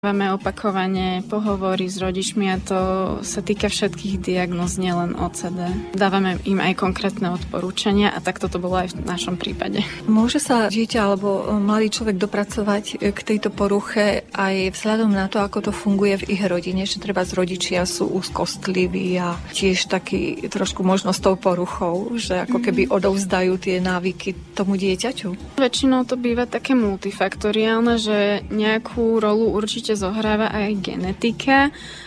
Máme opakovane pohovory s rodičmi a to sa týka všetkých diagnóz, nielen OCD. Dávame im aj konkrétne odporúčania a takto to bolo aj v našom prípade. Môže sa dieťa alebo mladý človek dopracovať k tejto poruche aj vzhľadom na to, ako to funguje v ich rodine, že treba z rodičia sú úzkostliví a tiež taký trošku možno s tou poruchou, že ako keby odovzdajú tie návyky tomu dieťaťu? Väčšinou to býva také multifaktoriálne, že nejakú rolu určite zohráva aj genetika,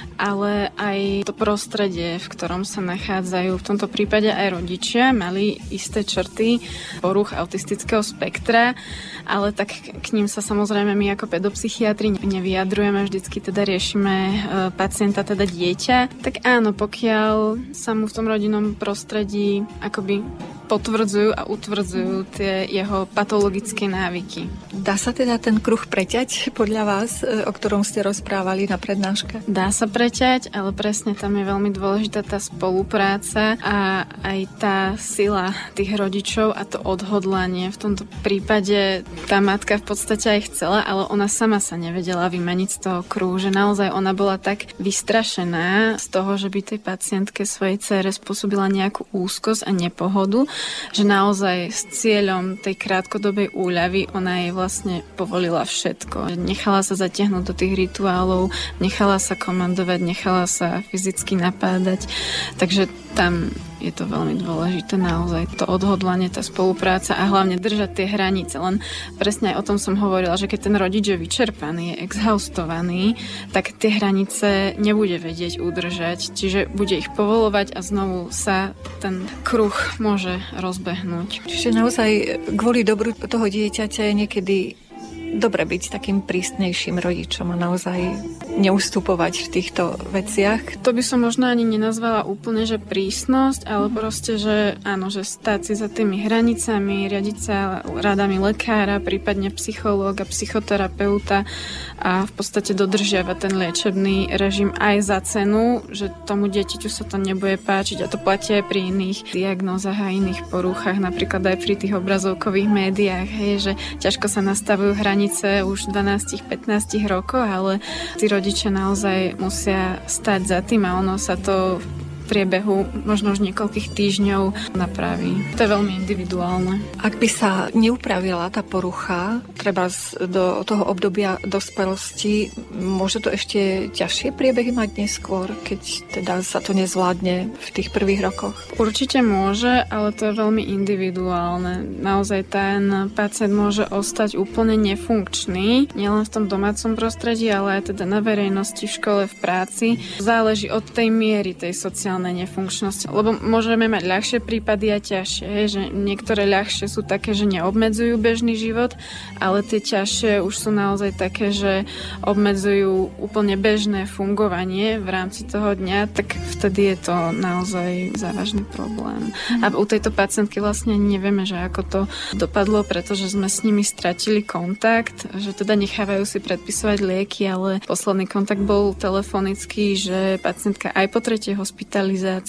ale aj to prostredie, v ktorom sa nachádzajú. V tomto prípade aj rodičia mali isté črty poruch autistického spektra, ale tak k ním sa samozrejme my ako pedopsychiatri nevyjadrujeme, vždycky teda riešime pacienta, teda dieťa. Tak áno, pokiaľ sa mu v tom rodinnom prostredí akoby potvrdzujú a utvrdzujú tie jeho patologické návyky. Dá sa teda ten kruh preťať podľa vás, o ktorom ste rozprávali na prednáške? Dá sa preťať, ale presne tam je veľmi dôležitá tá spolupráca a aj tá sila tých rodičov a to odhodlanie. V tomto prípade tá matka v podstate aj chcela, ale ona sama sa nevedela vymaniť z toho kruhu, že naozaj ona bola tak vystrašená z toho, že by tej pacientke svojej dcére spôsobila nejakú úzkosť a nepohodu, že naozaj s cieľom tej krátkodobej úľavy ona jej vlastne povolila všetko. Nechala sa zatiahnuť do tých rituálov, nechala sa komandovať, nechala sa fyzicky napádať. Takže tam je to veľmi dôležité naozaj to odhodlanie, tá spolupráca a hlavne držať tie hranice. Len presne aj o tom som hovorila, že keď ten rodič je vyčerpaný, je exhaustovaný, tak tie hranice nebude vedieť udržať. Čiže bude ich povolovať a znovu sa ten kruh môže rozbehnúť. Čiže naozaj kvôli dobru toho dieťaťa je niekedy dobre byť takým prísnejším rodičom a naozaj neustupovať v týchto veciach. To by som možno ani nenazvala úplne, že prísnosť, ale proste, že áno, že stáť si za tými hranicami, riadiť sa radami lekára, prípadne psychológa, psychoterapeuta a v podstate dodržiavať ten liečebný režim aj za cenu, že tomu dieťaťu sa to nebude páčiť a to platí aj pri iných diagnózach a iných poruchách, napríklad aj pri tých obrazovkových médiách, hej, že ťažko sa nastavujú hranice už 12-15 rokov, ale tí rodičia naozaj musia stať za tým a ono sa to v priebehu možno už niekoľkých týždňov napraví. To je veľmi individuálne. Ak by sa neupravila tá porucha, treba do toho obdobia dospelosti, môže to ešte ťažšie priebehy mať neskôr, keď teda sa to nezvládne v tých prvých rokoch? Určite môže, ale to je veľmi individuálne. Naozaj ten pacient môže ostať úplne nefunkčný, nielen v tom domácom prostredí, ale aj teda na verejnosti, v škole, v práci. Záleží od tej miery tej sociálnej nefunkčnosti. Lebo môžeme mať ľahšie prípady a ťažšie. Že niektoré ľahšie sú také, že neobmedzujú bežný život, ale tie ťažšie už sú naozaj také, že obmedzujú úplne bežné fungovanie v rámci toho dňa, tak vtedy je to naozaj závažný problém. A u tejto pacientky vlastne nevieme, že ako to dopadlo, pretože sme s nimi stratili kontakt, že teda nechávajú si predpisovať lieky, ale posledný kontakt bol telefonický, že pacientka aj po tretej hospitalizácii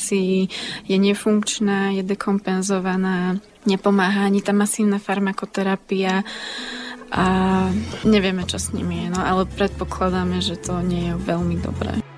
je nefunkčná, je dekompenzovaná, nepomáha ani tá masívna farmakoterapia a nevieme, čo s nimi je, no ale predpokladáme, že to nie je veľmi dobré.